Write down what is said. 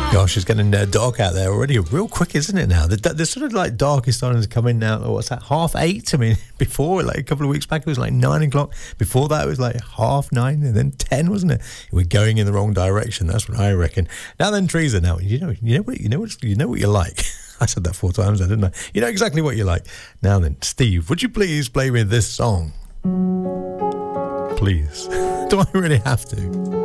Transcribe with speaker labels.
Speaker 1: Gosh, it's getting dark out there already. Real quick, isn't it now? The sort of like dark is starting to come in now. What's that, 8:30? I mean, before, like a couple of weeks back, it was like 9 o'clock. Before that, it was like 9:30 and then 10, wasn't it? We're going in the wrong direction. That's what I reckon. Now then, Teresa, now, you know what you like. I said that 4 times, didn't I? You know exactly what you like. Now then, Steve, would you please play me this song? Please. Do I really have to?